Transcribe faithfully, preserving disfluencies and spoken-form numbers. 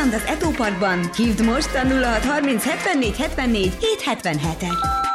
kaland az Eto Parkban. Hívd most a nulla hat harminc hetvennégy hetvennégy hét hetvenhetet.